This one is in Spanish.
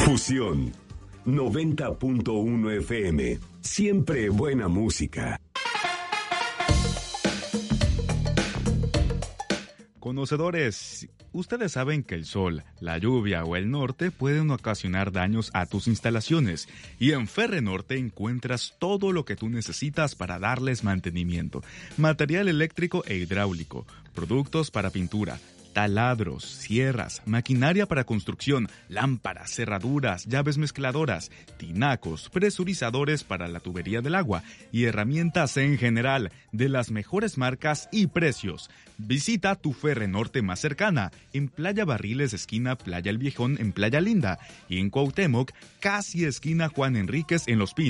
Fusión 90.1 FM. Siempre buena música. Conocedores, ustedes saben que el sol, la lluvia o el norte pueden ocasionar daños a tus instalaciones, y en Ferrenorte encuentras todo lo que tú necesitas para darles mantenimiento: material eléctrico e hidráulico, productos para pintura, taladros, sierras, maquinaria para construcción, lámparas, cerraduras, llaves mezcladoras, tinacos, presurizadores para la tubería del agua y herramientas en general de las mejores marcas y precios. Visita tu Ferrenorte más cercana en Playa Barriles, esquina Playa El Viejón en Playa Linda, y en Cuauhtémoc, casi esquina Juan Enríquez en Los Pinos.